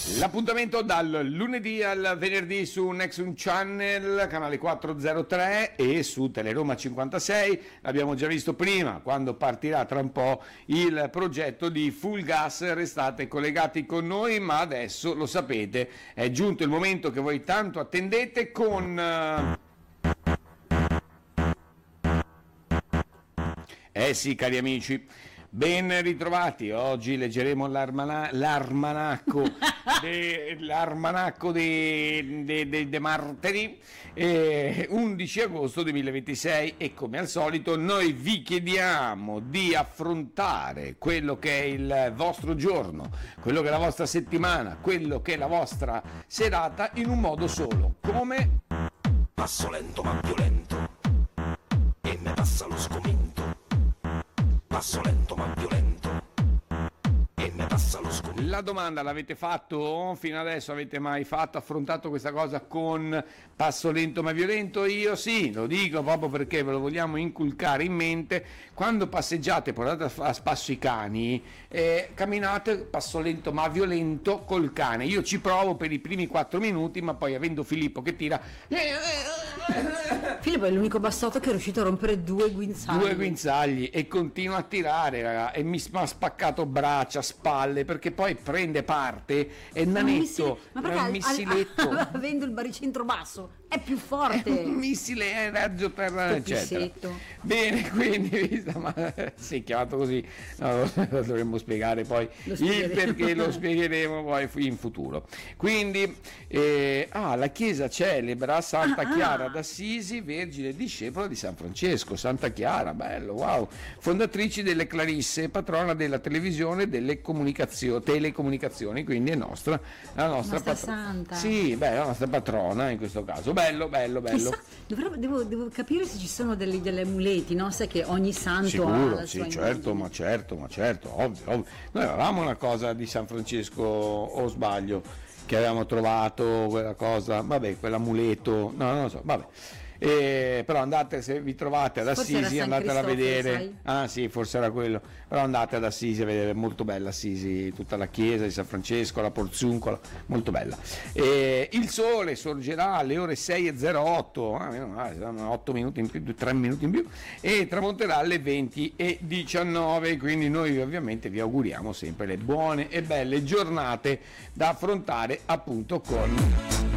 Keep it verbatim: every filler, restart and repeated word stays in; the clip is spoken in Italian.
L'appuntamento dal lunedì al venerdì su Nexum Channel, canale quattrocentotre, e su Teleroma cinquantasei. L'abbiamo già visto prima, quando partirà tra un po' il progetto di Full Gas. Restate collegati con noi, ma adesso lo sapete, è giunto il momento che voi tanto attendete con... Eh sì, cari amici, ben ritrovati. Oggi leggeremo l'armana- l'armanacco de, l'armanacco di de, de, de martedì eh, undici agosto duemilaventisei, e come al solito noi vi chiediamo di affrontare quello che è il vostro giorno, quello che è la vostra settimana, quello che è la vostra serata in un modo solo. Come? Passo lento ma violento e me passa lo sgomento. Passo lento ma violento e me passa lo sgomento. La domanda l'avete fatto? Fino adesso avete mai fatto, affrontato questa cosa con passo lento ma violento? Io sì, lo dico proprio perché ve lo vogliamo inculcare in mente. Quando passeggiate, portate a spasso i cani, eh, camminate passo lento ma violento col cane. Io ci provo per i primi quattro minuti, ma poi avendo Filippo che tira... Filippo è l'unico bassotto che è riuscito a rompere due guinzagli. Due guinzagli e continua a tirare, raga, e mi ha spaccato braccia, spalle, perché poi prende parte e nanetto, ma è un missiletto. Al, al, avendo il baricentro basso è più forte. È un missile a raggio terra, eccetera. Pissetto. Bene, quindi, ma sì, chiamato così, no, lo dovremmo spiegare poi il perché, lo spiegheremo poi in futuro. Quindi, eh, ah, la chiesa celebra Santa ah, Chiara ah. d'Assisi, vergine discepola di San Francesco. Santa Chiara, bello, wow, fondatrici delle Clarisse, patrona della televisione e delle comunicazioni, telecomunicazioni, quindi è nostra, la nostra, nostra patro- santa. Sì, beh, la nostra patrona in questo caso. Bello, bello, bello. Chissà, dovrebbe, devo, devo capire se ci sono delle, delle amuleti, no? Sai che ogni santo Sicuro, ha la sì, sua certo, immagine. ma certo, ma certo, ovvio, ovvio. Noi avevamo una cosa di San Francesco, o sbaglio, che avevamo trovato, quella cosa, vabbè, quell'amuleto, no, non lo so, vabbè. Eh, però andate, se vi trovate ad Forse era Assisi, San andatela a Cristoforo, vedere. sai? Ah sì, forse era quello. Però andate ad Assisi a vedere, molto bella Assisi, tutta la chiesa di San Francesco, la Porzuncola, molto bella. Eh, il sole sorgerà alle ore sei e zero otto, ah, meno male, saranno otto minuti in più, tre minuti in più, e tramonterà alle venti e diciannove. Quindi noi ovviamente vi auguriamo sempre le buone e belle giornate da affrontare appunto con